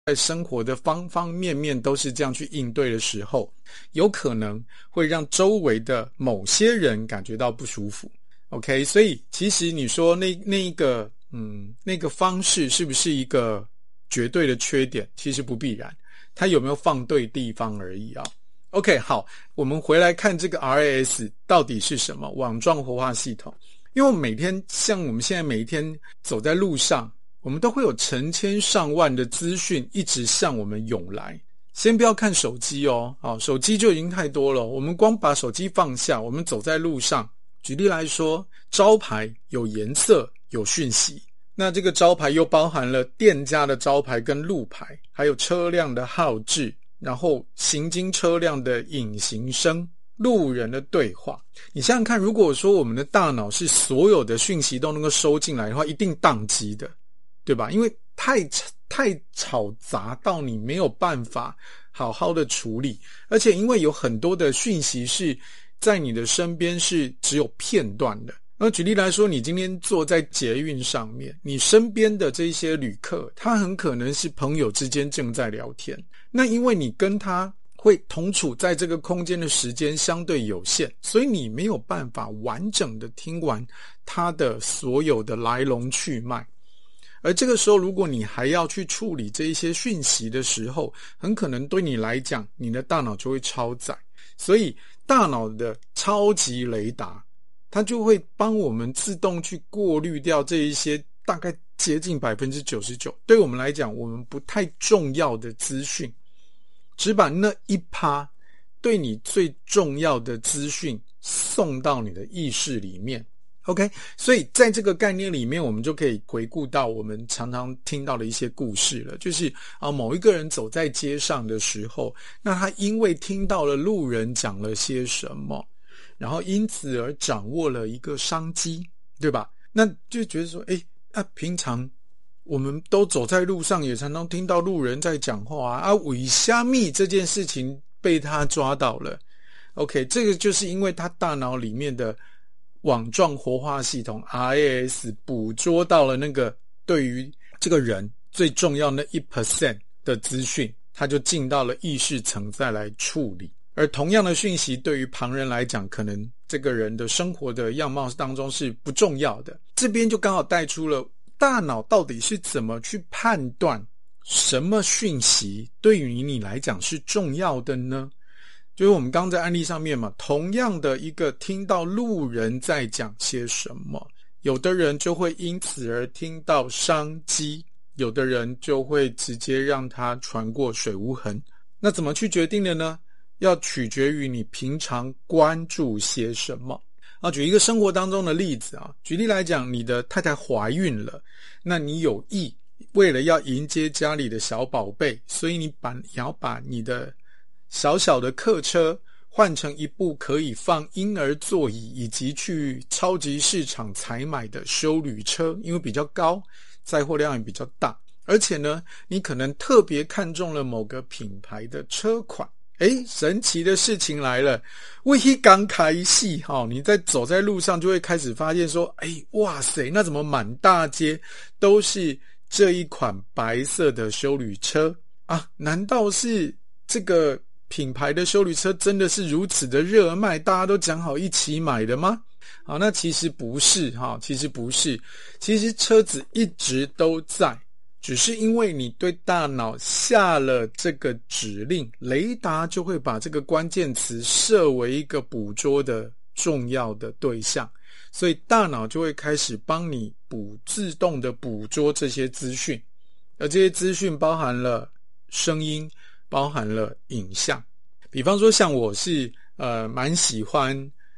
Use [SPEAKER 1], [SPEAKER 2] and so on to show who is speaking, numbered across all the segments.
[SPEAKER 1] 在生活的方方面面都是这样去应对的时候，有可能会让周围的某些人感觉到不舒服。OK， 所以其实你说那个方式是不是一个绝对的缺点？其实不必然，它有没有放对地方而已啊。OK， 好，我们回来看这个 RAS 到底是什么？网状活化系统。因为我们每天，像我们现在每一天走在路上，我们都会有成千上万的资讯一直向我们涌来。先不要看手机哦，手机就已经太多了。我们光把手机放下，我们走在路上，举例来说，招牌有颜色，有讯息。那这个招牌又包含了店家的招牌跟路牌，还有车辆的号志，然后行经车辆的隐形声，路人的对话。你想想看，如果说我们的大脑是所有的讯息都能够收进来的话，一定宕机的，对吧？因为太吵杂到你没有办法好好的处理，而且因为有很多的讯息是在你的身边是只有片段的。那举例来说，你今天坐在捷运上面，你身边的这些旅客，他很可能是朋友之间正在聊天，那因为你跟他会同处在这个空间的时间相对有限，所以你没有办法完整的听完他的所有的来龙去脉。而这个时候，如果你还要去处理这一些讯息的时候，很可能对你来讲，你的大脑就会超载。所以大脑的超级雷达，它就会帮我们自动去过滤掉这一些大概接近 99%， 对我们来讲我们不太重要的资讯，只把那1%对你最重要的资讯送到你的意识里面。OK， 所以在这个概念里面，我们就可以回顾到我们常常听到的一些故事了，就是某一个人走在街上的时候，那他因为听到了路人讲了些什么，然后因此而掌握了一个商机，对吧？那就觉得说，平常我们都走在路上，也常常听到路人在讲话为什么这件事情被他抓到了 ？OK， 这个就是因为他大脑里面的网状活化系统 RAS 捕捉到了那个对于这个人最重要的 1% 的资讯，他就进到了意识层再来处理。而同样的讯息对于旁人来讲，可能这个人的生活的样貌当中是不重要的。这边就刚好带出了大脑到底是怎么去判断什么讯息对于你来讲是重要的呢？就是我们刚刚在案例上面嘛，同样的一个听到路人在讲些什么，有的人就会因此而听到商机，有的人就会直接让它传过水无痕。那怎么去决定的呢？要取决于你平常关注些什么。举一个生活当中的例子举例来讲，你的太太怀孕了，那你有意为了要迎接家里的小宝贝，所以你要把你的小小的客车换成一部可以放婴儿座椅以及去超级市场采买的休旅车，因为比较高，载货量也比较大，而且呢，你可能特别看中了某个品牌的车款。神奇的事情来了，为一刚开戏你走在路上就会开始发现说，哇塞，那怎么满大街都是这一款白色的休旅车啊？难道是这个品牌的休旅车真的是如此的热卖，大家都讲好一起买的吗？好，那其实不是其实车子一直都在，只是因为你对大脑下了这个指令，雷达就会把这个关键词设为一个捕捉的重要的对象，所以大脑就会开始帮你自动的捕捉这些资讯，而这些资讯包含了声音，包含了影像。比方说像我是蛮喜欢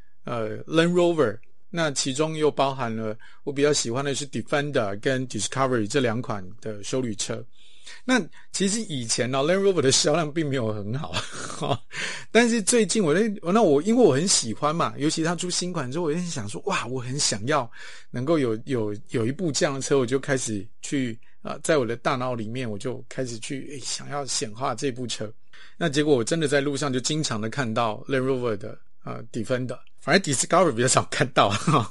[SPEAKER 1] Land Rover，那其中又包含了我比较喜欢的是 Defender 跟 Discovery 这两款的休旅车。那其实以前Land Rover 的销量并没有很好但是最近因为我很喜欢嘛，尤其它出新款之后，我就想说哇，我很想要能够有一部这样的车，我就开始去在我的大脑里面我就开始去想要显化这部车。那结果我真的在路上就经常的看到 Land Rover 的Defender， 反而 Discovery 比较少看到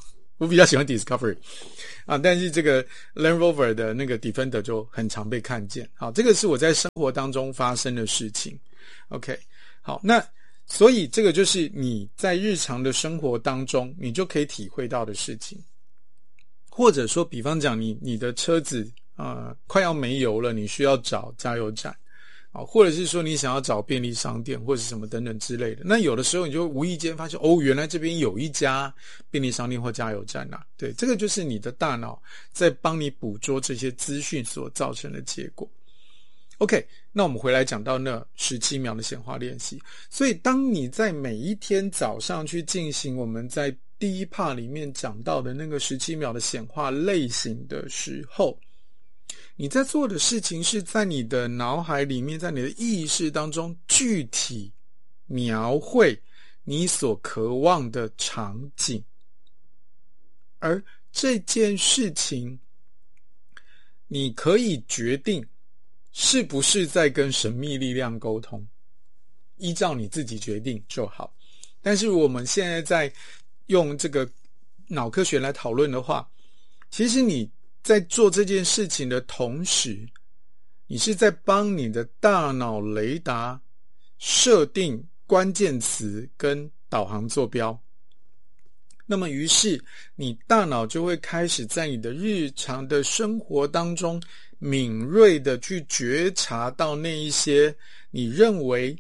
[SPEAKER 1] 我比较喜欢 Discovery 啊，但是这个 Land Rover 的那个 Defender 就很常被看见。好，这个是我在生活当中发生的事情。OK， 好，那所以这个就是你在日常的生活当中你就可以体会到的事情。或者说比方讲你的车子快要没油了，你需要找加油站或者是说你想要找便利商店或者什么等等之类的，那有的时候你就无意间发现原来这边有一家便利商店或加油站啊。对，这个就是你的大脑在帮你捕捉这些资讯所造成的结果。OK， 那我们回来讲到那17秒的显化练习。所以当你在每一天早上去进行我们在第一 part 里面讲到的那个17秒的显化类型的时候，你在做的事情是在你的脑海里面，在你的意识当中具体描绘你所渴望的场景，而这件事情你可以决定是不是在跟神秘力量沟通，依照你自己决定就好。但是我们现在在用这个脑科学来讨论的话，其实你在做这件事情的同时，你是在帮你的大脑雷达设定关键词跟导航坐标。那么于是你大脑就会开始在你的日常的生活当中敏锐的去觉察到那一些你认为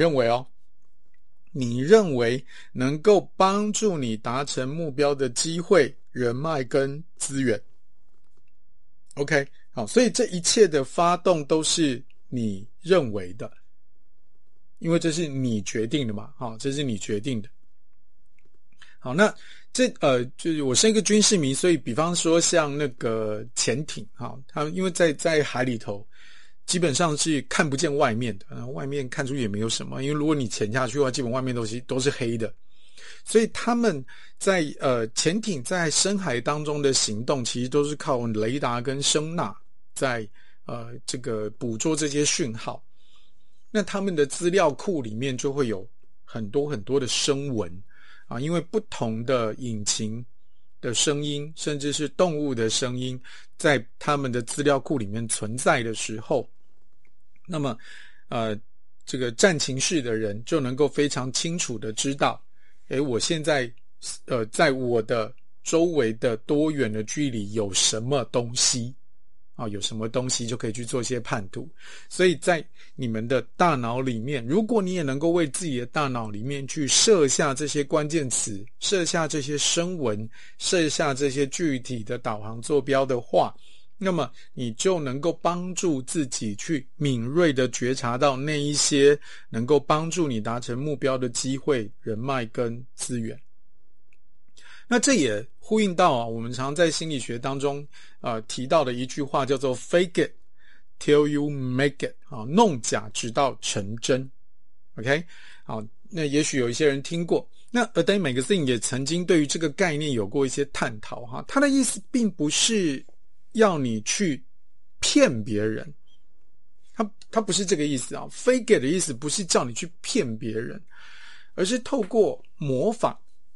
[SPEAKER 1] 能够帮助你达成目标的机会、人脉跟资源。OK， 好，所以这一切的发动都是你认为的，因为这是你决定的嘛，好，这是你决定的。好，那就是我是一个军事迷，所以比方说像那个潜艇，它因为在海里头，基本上是看不见外面的，外面看出也没有什么，因为如果你潜下去的话，基本外面都是黑的。所以他们在潜艇在深海当中的行动，其实都是靠雷达跟声呐在这个捕捉这些讯号。那他们的资料库里面就会有很多很多的声纹因为不同的引擎的声音，甚至是动物的声音，在他们的资料库里面存在的时候，那么这个战情室的人就能够非常清楚的知道我现在在我的周围的多远的距离有什么东西有什么东西就可以去做一些判读。所以在你们的大脑里面，如果你也能够为自己的大脑里面去设下这些关键词，设下这些声纹，设下这些具体的导航坐标的话，那么你就能够帮助自己去敏锐的觉察到那一些能够帮助你达成目标的机会、人脉跟资源。那这也呼应到我们常在心理学当中提到的一句话，叫做 fake it till you make it 弄假直到成真。 OK， 好，那也许有一些人听过。那 A Day Magazine 也曾经对于这个概念有过一些探讨它的意思并不是要你去骗别人，它不是这个意思fake it 的意思不是叫你去骗别人，而是透过模仿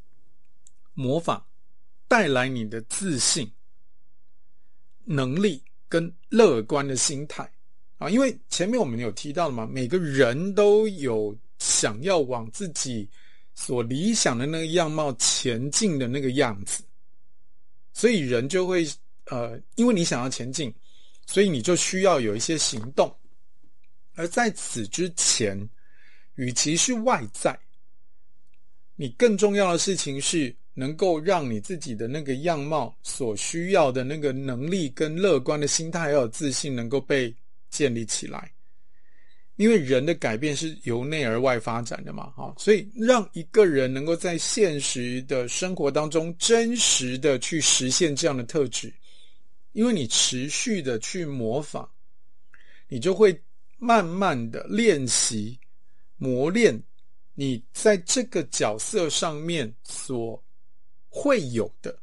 [SPEAKER 1] 带来你的自信、能力跟乐观的心态因为前面我们有提到了嘛，每个人都有想要往自己所理想的那个样貌前进的那个样子，所以人就会因为你想要前进，所以你就需要有一些行动。而在此之前，与其是外在，你更重要的事情是能够让你自己的那个样貌所需要的那个能力跟乐观的心态还有自信能够被建立起来。因为人的改变是由内而外发展的嘛，所以让一个人能够在现实的生活当中真实的去实现这样的特质，因为你持续的去模仿，你就会慢慢的练习磨练你在这个角色上面所会有的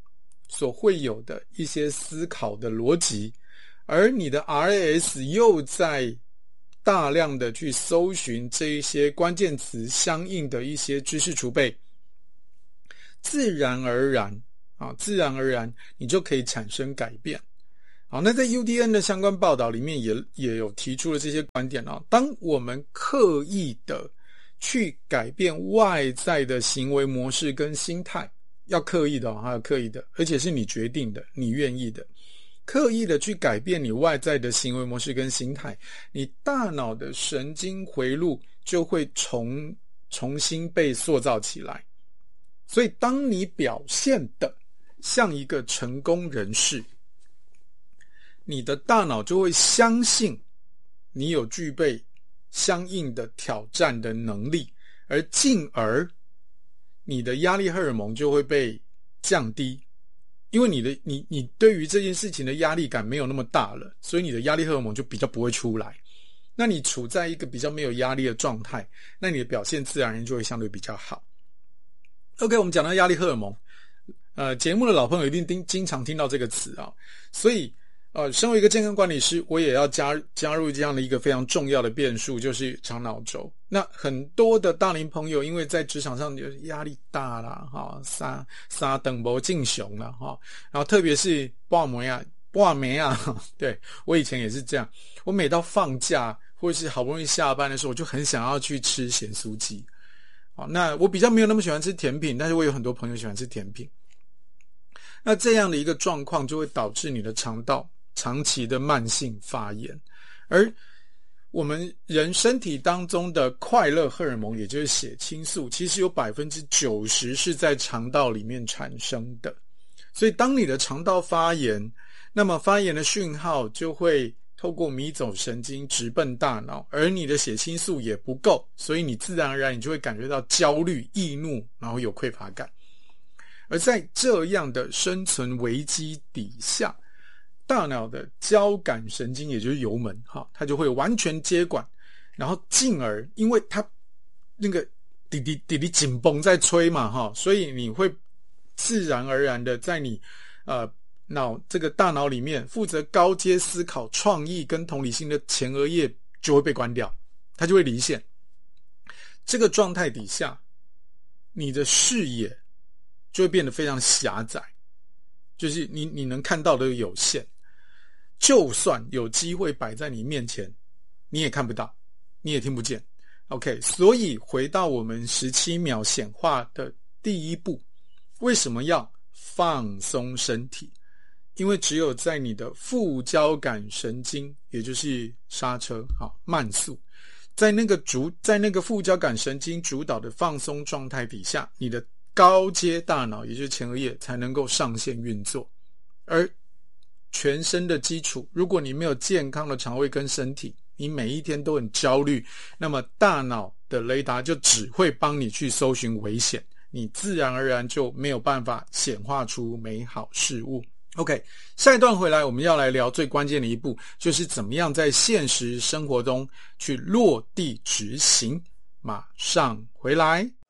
[SPEAKER 1] 一些思考的逻辑，而你的 RAS 又在大量的去搜寻这一些关键词相应的一些知识储备，自然而然自然而然你就可以产生改变。好，那在 UDN 的相关报道里面也有提出了这些观点当我们刻意的去改变外在的行为模式跟心态，要刻意的还有刻意的，而且是你决定的，你愿意的，刻意的去改变你外在的行为模式跟心态，你大脑的神经回路就会重新被塑造起来。所以当你表现的像一个成功人士，你的大脑就会相信你有具备相应的挑战的能力，而进而你的压力荷尔蒙就会被降低，因为你对于这件事情的压力感没有那么大了，所以你的压力荷尔蒙就比较不会出来。那你处在一个比较没有压力的状态，那你的表现自然而然就会相对比较好。OK， 我们讲到压力荷尔蒙，节目的老朋友一定经常听到这个词所以身为一个健康管理师，我也要加入这样的一个非常重要的变数，就是肠脑轴。那很多的大龄朋友因为在职场上压力大啦三等不进雄啦然后特别是挂梅对，我以前也是这样，我每到放假或者是好不容易下班的时候，我就很想要去吃咸酥鸡。那我比较没有那么喜欢吃甜品，但是我有很多朋友喜欢吃甜品。那这样的一个状况就会导致你的肠道长期的慢性发炎，而我们人身体当中的快乐荷尔蒙，也就是血清素，其实有 90% 是在肠道里面产生的。所以当你的肠道发炎，那么发炎的讯号就会透过迷走神经直奔大脑，而你的血清素也不够，所以你自然而然你就会感觉到焦虑、易怒，然后有匮乏感。而在这样的生存危机底下，大脑的交感神经也就是油门它就会完全接管，然后进而因为它那个滴紧绷在吹嘛所以你会自然而然的在你这个大脑里面负责高阶思考、创意跟同理心的前额叶就会被关掉，它就会离线。这个状态底下，你的视野就会变得非常狭窄，就是你能看到的有限，就算有机会摆在你面前，你也看不到，你也听不见。OK， 所以回到我们17秒显化的第一步，为什么要放松身体？因为只有在你的副交感神经，也就是刹车慢速，在那个副交感神经主导的放松状态底下，你的高阶大脑也就是前额叶才能够上线运作。而全身的基础，如果你没有健康的肠胃跟身体，你每一天都很焦虑，那么大脑的雷达就只会帮你去搜寻危险，你自然而然就没有办法显化出美好事物。OK， 下一段回来我们要来聊最关键的一步，就是怎么样在现实生活中去落地执行。马上回来。